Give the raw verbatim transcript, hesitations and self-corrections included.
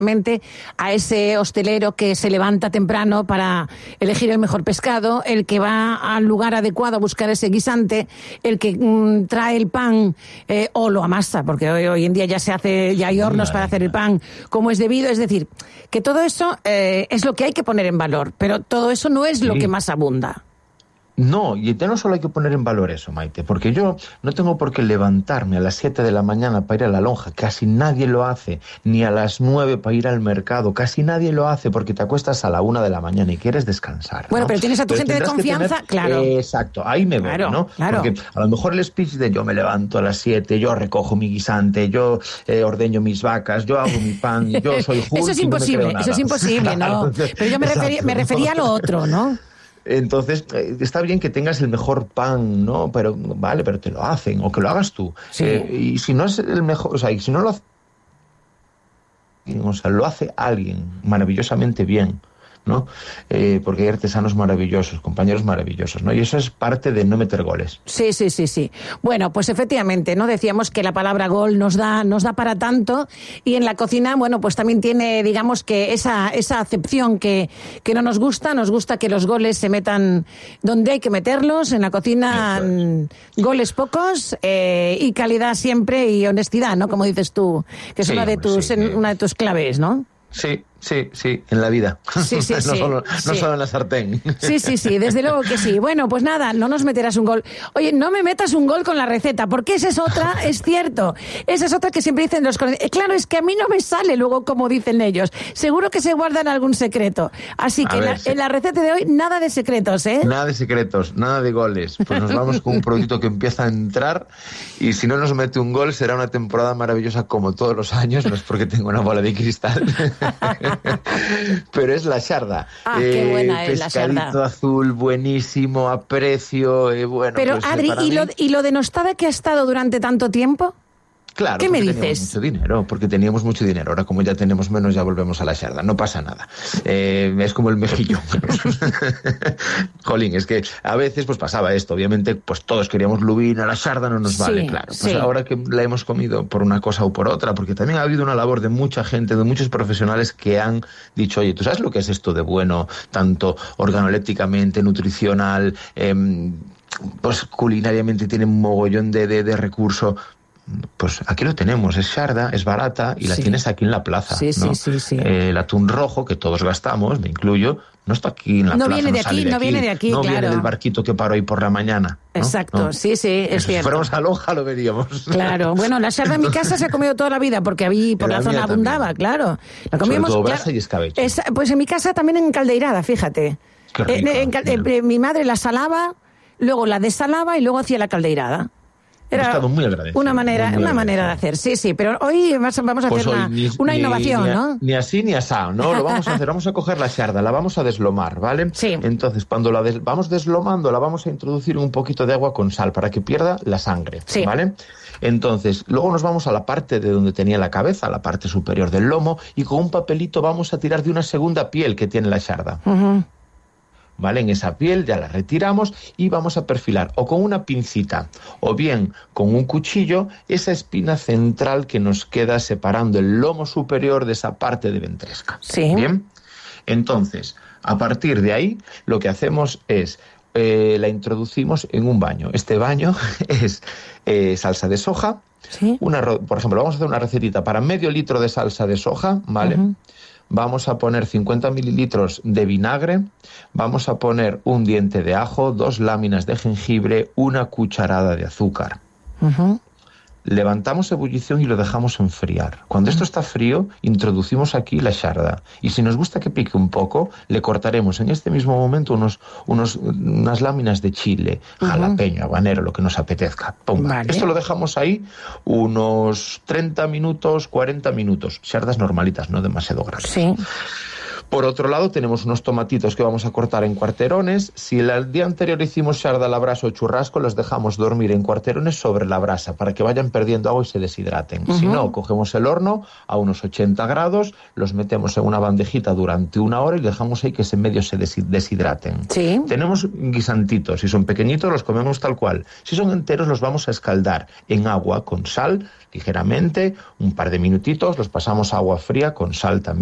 mente a ese hostelero que se levanta temprano para elegir el mejor pescado, el que va al lugar adecuado a buscar ese guisante, el que mmm, trae el pan eh, o lo amasa, porque hoy, hoy en día ya se hace, ya hay hornos para hacer el pan como es debido. Es decir, que todo eso eh, es lo que hay que poner en valor, pero todo eso no es sí. lo que más abunda. No, y no solo hay que poner en valor eso, Maite, porque yo no tengo por qué levantarme a las siete de la mañana para ir a la lonja, casi nadie lo hace, ni a las nueve para ir al mercado, casi nadie lo hace porque te acuestas a la una de la mañana y quieres descansar, ¿no? Bueno, pero tienes a tu pero gente de confianza, tener, claro. Eh, exacto, ahí me voy, claro, ¿no? Claro. Porque a lo mejor el speech de yo me levanto a las siete, yo recojo mi guisante, yo eh, ordeño mis vacas, yo hago mi pan, yo soy Hulk. Eso es imposible, no eso es imposible, ¿no? Pero yo me refería, exacto, me refería ¿no? a lo otro, ¿no? Entonces, eh, está bien que tengas el mejor pan, ¿no? Pero, vale, pero te lo hacen, o que lo hagas tú. Sí. Eh, y si no es el mejor, o sea, y si no lo hace, o sea, lo hace alguien maravillosamente bien, ¿no? Eh, porque hay artesanos maravillosos, compañeros maravillosos, ¿no? Y eso es parte de no meter goles. Sí, sí, sí, sí. Bueno, pues efectivamente, ¿no? Decíamos que la palabra gol nos da, nos da para tanto, y en la cocina, bueno, pues también tiene, digamos, que esa, esa acepción que, que no nos gusta, nos gusta que los goles se metan donde hay que meterlos, en la cocina es. goles pocos, eh, y calidad siempre y honestidad, ¿no? Como dices tú, que es sí, una de tus, sí, una de tus claves, ¿no? Sí, sí, sí, en la vida. Sí, sí, no, sí, solo, sí. no solo en la sartén. Sí, sí, sí, desde luego que sí. Bueno, pues nada, no nos meterás un gol. Oye, no me metas un gol con la receta, porque esa es otra, es cierto. Esa es otra que siempre dicen los... Claro, es que a mí no me sale luego como dicen ellos. Seguro que se guardan algún secreto. Así que ver, en, la, sí. en la receta de hoy, nada de secretos, ¿eh? Nada de secretos, nada de goles. Pues nos vamos con un producto que empieza a entrar, y si no nos mete un gol, será una temporada maravillosa como todos los años. No es porque tengo una bola de cristal. Pero es la xarda. Ah, eh, qué buena es la xarda. Pescadito azul, buenísimo, a precio, eh, bueno. Pero pues, Adri, ¿y, mí... lo, ¿y lo denostada que ha estado durante tanto tiempo? Claro, ¿qué me dices? Teníamos mucho dinero, porque teníamos mucho dinero. Ahora, como ya tenemos menos, ya volvemos a la xarda. No pasa nada. Eh, es como el mejillón. Jolín, es que a veces pues pasaba esto. Obviamente, pues todos queríamos lubina, la xarda no nos vale, sí, claro. Pues sí. ahora que la hemos comido por una cosa o por otra, porque también ha habido una labor de mucha gente, de muchos profesionales que han dicho, oye, ¿tú sabes lo que es esto de bueno, tanto organolépticamente, nutricional, eh, pues culinariamente tiene un mogollón de, de, de recurso? Pues aquí lo tenemos, es xarda, es barata y la sí. tienes aquí en la plaza, sí, ¿no? sí, sí, sí. Eh, el atún rojo que todos gastamos, me incluyo, no está aquí en la no plaza, viene de no aquí, sale de no aquí, viene de aquí, no claro. viene del barquito que paró ahí por la mañana, ¿no? Exacto, ¿no? sí, sí, es Eso, cierto. Si fuéramos a Loja lo veríamos. Claro, bueno, la xarda en mi casa se ha comido toda la vida porque había por la, la zona abundaba, también. Claro. La comíamos, sobre todo claro, brasa y escabeche. Es, pues en mi casa también en caldeirada, fíjate. Qué rico, eh, en, en, eh, mi madre la salaba, luego la desalaba y luego hacía la caldeirada. Era muy agradecido, una manera, muy una manera de hacer, sí, sí, pero hoy vamos a hacer pues una, ni, una ni, innovación, ni a, ¿no? Ni así ni asado, ¿no? Lo vamos a hacer, vamos a coger la xarda, la vamos a deslomar, ¿vale? Sí. Entonces, cuando la des, vamos deslomando, la vamos a introducir un poquito de agua con sal para que pierda la sangre, sí. ¿vale? Entonces, luego nos vamos a la parte de donde tenía la cabeza, la parte superior del lomo, y con un papelito vamos a tirar de una segunda piel que tiene la xarda. Uh-huh. ¿Vale? En esa piel ya la retiramos y vamos a perfilar o con una pincita o bien con un cuchillo esa espina central que nos queda separando el lomo superior de esa parte de ventresca. Sí. Bien, entonces, a partir de ahí lo que hacemos es eh, la introducimos en un baño. Este baño es eh, salsa de soja. Sí. Una, por ejemplo, vamos a hacer una recetita para medio litro de salsa de soja, ¿vale? Uh-huh. Vamos a poner cincuenta mililitros de vinagre, vamos a poner un diente de ajo, dos láminas de jengibre, una cucharada de azúcar. Uh-huh. Levantamos ebullición y lo dejamos enfriar. Cuando uh-huh. esto está frío, introducimos aquí la xarda. Y si nos gusta que pique un poco, le cortaremos en este mismo momento unos, unos, unas láminas de chile, uh-huh. jalapeño, habanero, lo que nos apetezca. Vale. Esto lo dejamos ahí unos treinta minutos, cuarenta minutos. Xardas normalitas, no demasiado grasas. Sí. Por otro lado, tenemos unos tomatitos que vamos a cortar en cuarterones. Si el día anterior hicimos xarda a la brasa o churrasco, los dejamos dormir en cuarterones sobre la brasa para que vayan perdiendo agua y se deshidraten. Uh-huh. Si no, cogemos el horno a unos ochenta grados, los metemos en una bandejita durante una hora y dejamos ahí que se medio se deshidraten. Sí. Tenemos guisantitos. Si son pequeñitos, los comemos tal cual. Si son enteros, los vamos a escaldar en agua con sal, ligeramente, un par de minutitos, los pasamos a agua fría con sal también.